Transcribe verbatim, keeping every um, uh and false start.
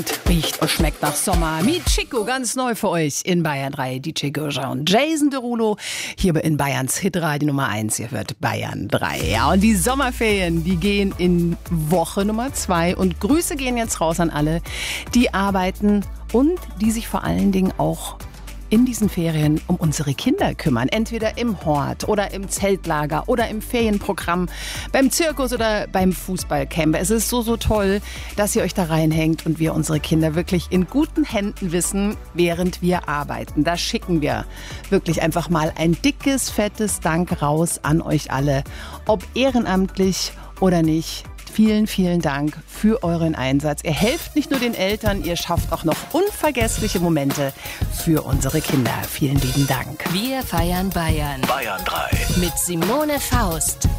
Riecht und schmeckt nach Sommer. Mit Chico, ganz neu für euch in Bayern drei. D J Gurja und Jason Derulo hier in Bayerns Hitradio Nummer eins. Ihr hört Bayern drei. Ja, und die Sommerferien, die gehen in Woche Nummer zwei. Und Grüße gehen jetzt raus an alle, die arbeiten und die sich vor allen Dingen auch in diesen Ferien um unsere Kinder kümmern. Entweder im Hort oder im Zeltlager oder im Ferienprogramm, beim Zirkus oder beim Fußballcamp. Es ist so, so toll, dass ihr euch da reinhängt und wir unsere Kinder wirklich in guten Händen wissen, während wir arbeiten. Da schicken wir wirklich einfach mal ein dickes, fettes Dank raus an euch alle, ob ehrenamtlich oder nicht. Vielen, vielen Dank für euren Einsatz. Ihr helft nicht nur den Eltern, ihr schafft auch noch unvergessliche Momente für unsere Kinder. Vielen lieben Dank. Wir feiern Bayern. Bayern drei. Mit Simone Faust.